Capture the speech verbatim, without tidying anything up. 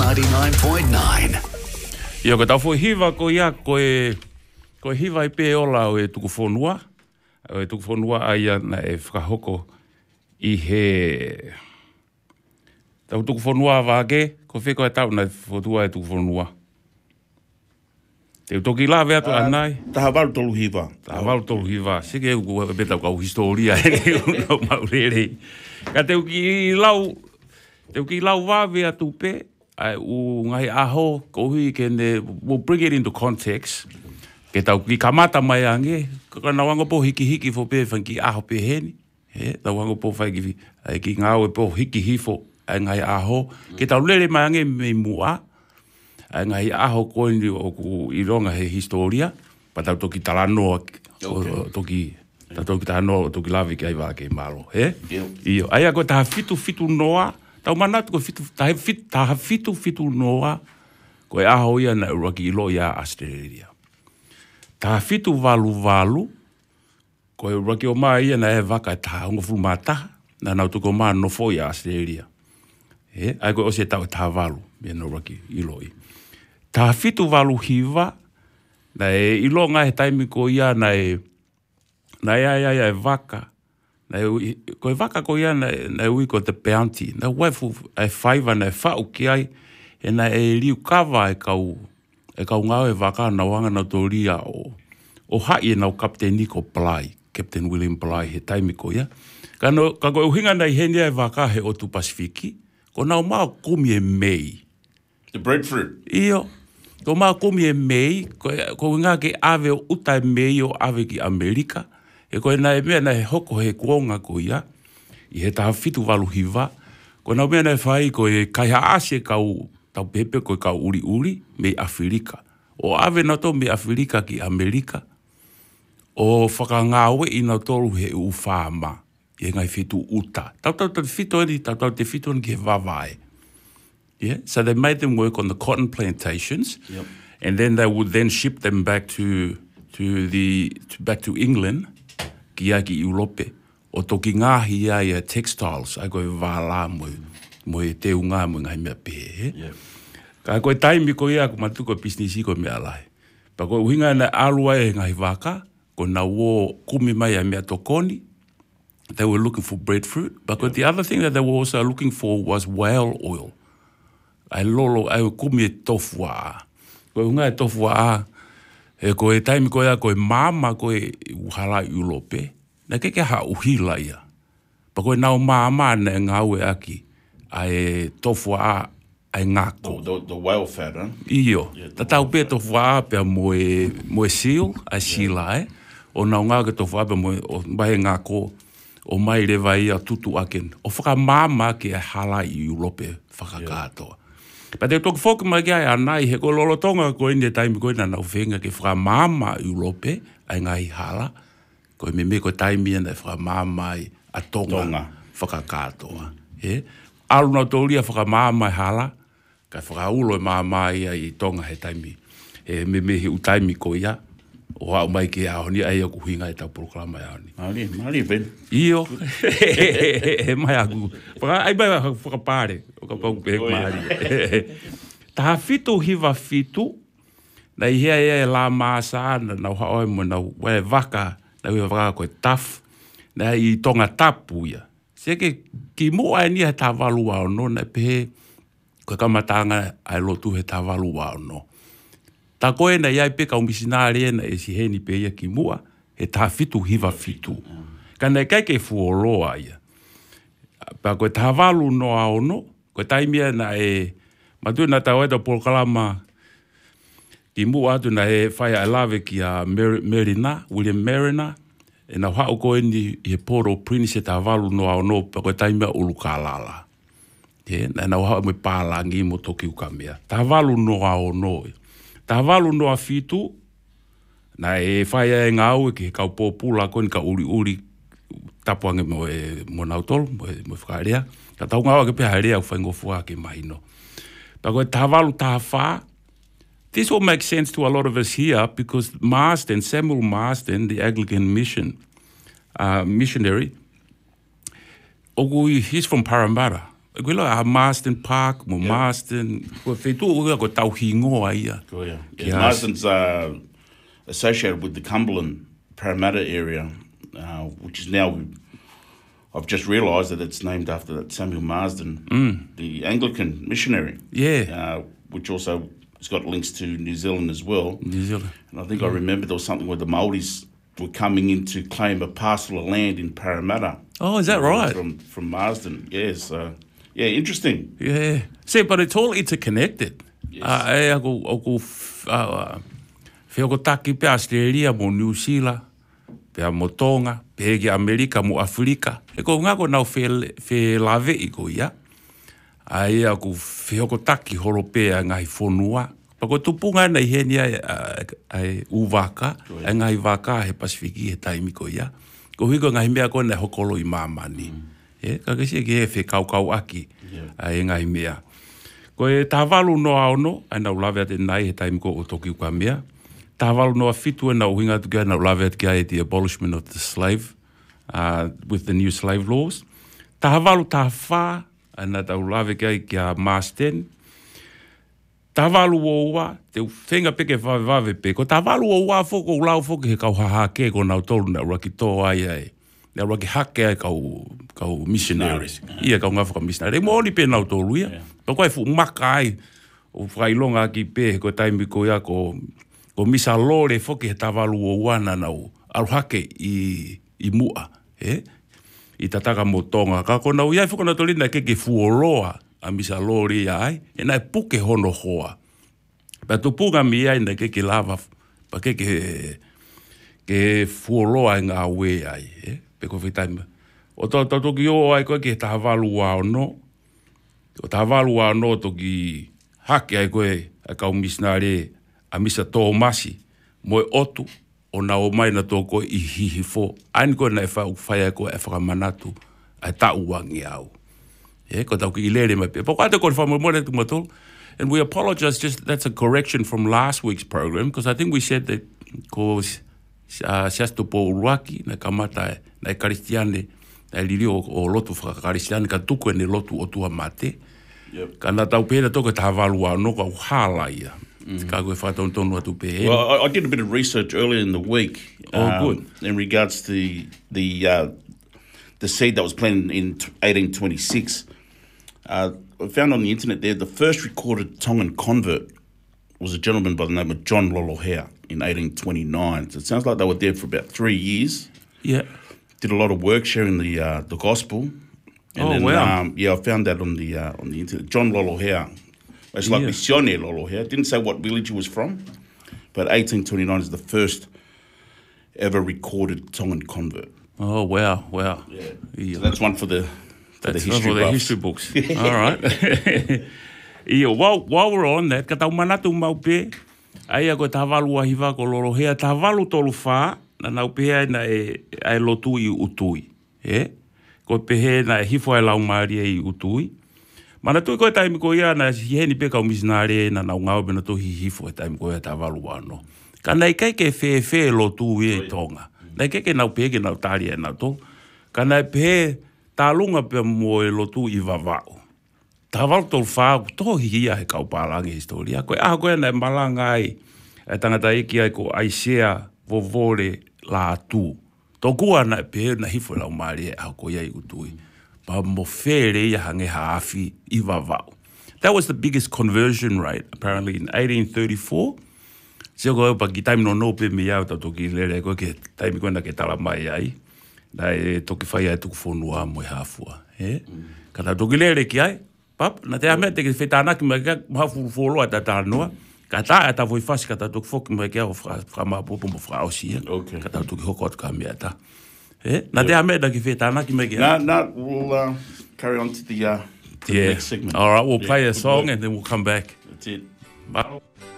ninety-nine point nine. Ia ko tau fo hiva ko ia ko e ko hiva I pe ola o e tuku fonua. O e tuku fonua ai na e whakahoko I he tau tuku fonua vage ko whiko e tau na fotua e tuku fonua. Te toki la vea to anai. Taha walu tolu hiva. Taha walu tolu hiva. Sike e ko beta ko historia e no maurere. Ka te uki lau te uki lau va vea tu pe ai u ngai aho ko hui ke ne we'll bring it into context. Ke tau ki kamata mai ange ka na wango po hiki hiki fo pe fanki aho pe heni. He tau wango po fai ki ai ki ngau po hiki hifo ai ngai aho ke tau lele mai ange me mua. Ai ngai aho ko ni o ku I ronga he historia pa tau toki talano o toki tau toki talano toki lavi ki ai wa ke malo he io ai ko ta fitu fitu noa tau mana ko fitu ta fit ta fitu fitu noa ko aho ia na roki lo ia Australia ta fitu valu valu ko roki o mai ia na e vaka ta ngo fulmata na na to ko ma no fo ia Australia he ai ko o se ta ta valu me no roki iloi ta fitu valu hiva na e ilonga he taimi ko ia na e na ia ia ia e vaka na e ko e vaka ko ia na na ui ko te bounty na wefu e faiva na e fau ki ai e na e liu kava e kau e kau ngau e vaka na wanga na toria o o hai e na o Captain Nico Bly Captain William Bly he taimi ko ia ka no ka ko uhinga na i henia e vaka he o tu Pasifiki ko na o maa kumi e mei the breadfruit iyo ko maa kumi e mei, ko, ko ngā ke ave o uta e mei o ave ki Amerika, e ko na e mea na he hoko he kuonga ko ia, I he taha fitu walu hiva, ko na mea na e whai ko e kaiha ase kau tau pepe ko e kau uri uri me Afrika. O ave na to me Afrika ki Amerika, o whakangawe I na toru he ufama, I ngai fitu uta. Tau tau te fitu eri, tau tau te fitu eri ki he wawae. Yeah, so they made them work on the cotton plantations, yep. And then they would then ship them back to to the to, back to England, kia ki Europe. O toki ngahi ai a textiles, ai koe wala mo mo e te unga mo ngai mea pe. Ka koe taimi ko ia ko matu ko business ko me alai. Pa ko uhinga na alua e ngai waka, ko na wo kumi mai a mea tokoni. They were looking for breadfruit, but yep. The other thing that they were also looking for was whale oil. Ai lolo ai kumi e tofua. Ko unga e tofua e ko e taimi ko ia ko e mama ko e uhala Europe. Na keke ha uhila ia. Pa ko e nao mama na e ngau e aki ai tofua ai ngako. The, the, the whale fat, huh? Iyo. Yeah, ta tau pe tofua pe mo e mo e seal, ai sila e. O nao ngau ke tofua pe mo o mai ngako. O mai le vai a tutu aken. O whaka mama ke e hala I Europe whakakatoa. Yeah. Pa te toku whoku mai kia e anai, he ko lolotonga ko ine taimi ko ina nau whenga ke whaka mama Europe, ai ngai hala, ko me me ko taimi ina whaka mama a tonga, tonga. Whakakatoa. He? Alu na tauria whaka mama hala, ka whaka ulo e mama ia I tonga he taimi. He me me he utaimi ko ia, o hau mai ki aoni, ai aku hinga e tau proklama e aoni. Mali, mali ben. Iyo, he mai aku. Ai mai whakapare, o ka pau pe mari. Taha fitu hiva fitu, na I hea ea e la maasa, na nau haoi mo nau wale waka, na ui waka koe taf, na I tonga tapu ia. Seke ki mua e nia he tā walu wao no, na pehe koe kamatanga ai lotu he tā walu wao no. Ta koe na iai peka o misinari e na e si heni pe ia ki mua, he tā fitu hiva fitu. Ka nei kai kei fuoloa ia. Pa koe tā walu no ao no, koe taimia na e, matu na tau eta polkalama, ki mua atu na e whai a lave ki a Merina, William Merina, e na hao koe ni he poro prince tā walu no ao no, pa koe taimia ulukalala. He, na na hao me pālangi mo toki ukamea. Tā walu no ao no ia. Tā walu noa fitu, na e whai e ngau e ki he kau pōpula koe ni ka uri uri tapuange mo e mo nautolu, mo e whakarea. Ka tau ngau ke pia harea u whaingofua ke mahino. Pa koe tā walu tā wha, this all makes sense to a lot of us here because Marsden, Samuel Marsden, the Anglican mission, uh, missionary, ogu, he's from Parramatta. Koe loa, a Marsden Park, mo Yeah. Marsden, koe whetu ua ko tau hingoa ia. Oh, yeah. Ki Yeah, as- Marsden's uh, associated with the Cumberland, Parramatta area, uh, which is now, I've just realised that it's named after that Samuel Marsden, the Anglican missionary, Yeah, uh, which also has got links to New Zealand as well. New Zealand. And I think I remember there was something where the Māoris were coming in to claim a parcel of land in Parramatta. Oh, is that right? From from Marsden, yes. Uh, yeah, interesting. Yeah. See, but it's all interconnected. Yes. Uh, e ako, ako, uh, whioko taki pe Australia mo New Zealand, pe mo Tonga, pe ki Amerika mo Afrika. E ko ngako nau whe lave i ko ia. Ai ako whioko taki horo pe a ngai whonua. Pako tupunga nei heni ai, ai uvaka, ai ngai waka he Pasifiki he taimi ko ia. Ko hiko ngai mea ko nei hokolo i mamani. E, ka kesi ki he whe kau kau aki, ai ngai mea. Ko e tāwalu noa ono, ai nau lawe ate nai he taimi ko o toki uka mea. Tāwalu noa fitu e nau hinga atu kia nau lawe ate kia e the abolishment of the slave, uh, with the new slave laws. Tāwalu tā whā, ai nā tau lawe kia kia Marsden. Tāwalu o ua, te whenga peke whawe wawe pe, ko tāwalu o ua whoko o lau whoko he kau haha ke ko nau tolu nau raki tō ai ai. Nau raki hake ai kau, kau missionaries. Ia kau ngawhaka missionary. E mo oni pe nau tolu ia. Pa koe fu maka ai, o whailonga ki pe, ko taimi ko ia ko, ko misa lore whoke he tāwalu o ua na nau, aruhake i, i mua, eh? I tataka mo tonga. Ka ko nau iai whoko na tolina ke ke fuoloa, a misa lori ai, e nai puke hono hoa. Pa tu punga mi ai na ke ke lava, pa ke ke, ke fuoloa i ngā we ai, eh? Pe ko whitaima. O tō tō toki o ai koe ke tāwalu wā no, o tāwalu wā no toki hake ai koe a kau misnare a misa tō masi, moe otu, o na o mai na tō koe i hihi fo, aini koe na e whai whai ai koe e whakamanatu, ai tā uangi au. Yeah, ko tau ki i lere mai pe. Poko ate ko whamua mōre tu matol. And we apologize, just that's a correction from last week's program, because I think we said that ko uh, siasto po uruaki, na kamata e, na e karistiane, na e liri o, o lotu whakakaristiane, ka tuku e ne lotu o tua mate. Yep. Ka na tau pēra toko ta hawalu a noka o hala ia. Mm. Ka koe whatau tonu atu pe. Well, I, I did a bit of research earlier in the week. Oh, good. In regards to the the, uh, the seed that was planted in eighteen twenty-six. Uh, I found on the internet there the first recorded Tongan convert was a gentleman by the name of John Lolohea in eighteen twenty-nine. So it sounds like they were there for about three years. Yeah. Did a lot of work sharing the uh, the gospel. And Oh, then, wow. Um, yeah, I found that on the uh, on the internet. John Lolohea. It's like Yeah. Missione Lolohea. Didn't say what village he was from, but eighteen twenty-nine is the first ever recorded Tongan convert. Oh, wow, wow. Yeah. Ia. So that's one for the for That's the history for the buffs. history books. All right. Ia, while, while we're on that, ka tau manatu mau pe, ai a koe tāwalu ahiwa ko Lolohea, tāwalu tolu whā, na nau pehea na e, e lotu i utui. E? Ko pehe na e hifo ai lau maari i utui. Mana tui koe taimi ko ia na hiheni pe kau misinare na nau ngau bena tohi hifo e taimi ko ia tāwalu wano. Ka nei kai ke whe whe lotu i e tonga. Nei kai ke nau pehe ke nau tāri e nau tō. Ka nei pehe tālunga pe mo e lotu i wawau. Tāwalu tolu whā, tohi ia he kau pālangi historia. Koe aha koe nei malanga ai, e tangata iki ai ko Aisea vovore la atu. Tō kua na pehe na hifo lau maari e aha ko ia i utui. Pa mo where ia hange haafi i wawau. That was the biggest conversion rate, apparently, in eighteen thirty-four. Seo koe pa ki taimi no no pe mi au tau toki lere koe ke taimi koe na ke tala mai ai. Na e toki whai ai tuku whonua mo e hafua. Eh? Ka tau toki lere ki ai. Pap, na te amea te ke whetanaki mai kia mahafu wholoa ta tānoa. Ka tā e ta voi whasi ka tau toki whoki mai kia o whamapopo mo whaosia. Okay. Ka tau toki hoko atu ka mea ta. Eh? Na te amea ta ki whetanaki mai kia. No, no, we'll uh, carry on to the, uh, to the Yeah. next segment. All right, we'll play Yeah, a good song work. and then we'll come back. That's it. Bye.